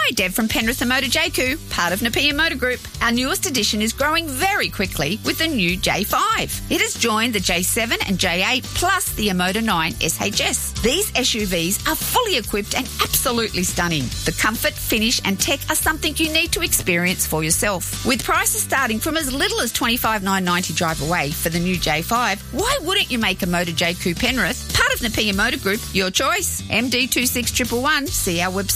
Hi, Deb from Penrith and Motor JQ, part of Napier Motor Group. Our newest edition is growing very quickly with the new J5. It has joined the J7 and J8 plus the Emoda 9 SHS. These SUVs are fully equipped and absolutely stunning. The comfort, finish and tech are something you need to experience for yourself. With prices starting from as little as $25,990 drive away for the new J5, why wouldn't you make a Motor JQ Penrith, part of Napier Motor Group, your choice? MD26111, see our website